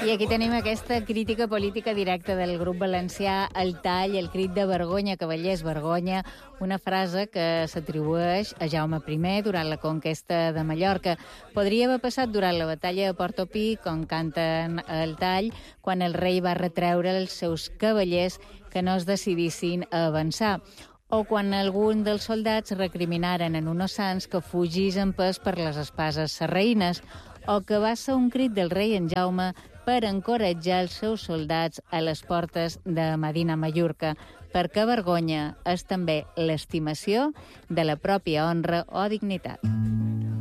I aquí tenim aquesta crítica política directa del grup valencià, el tall, el crit de vergonya, cavallers, vergonya, una frase que s'atribueix a Jaume I durant la conquesta de Mallorca. Podria haver passat durant la batalla de Portopí, com canten el tall, quan el rei va retreure als seus cavallers que no es decidissin a avançar, o quan algun dels soldats recriminaren en uns sants que fugís en pes per les espases sarraïnes, o que va ser un crit del rei en Jaume per encoratjar els seus soldats a les portes de Medina Mallorca, perquè vergonya és també l'estimació de la pròpia honra o dignitat.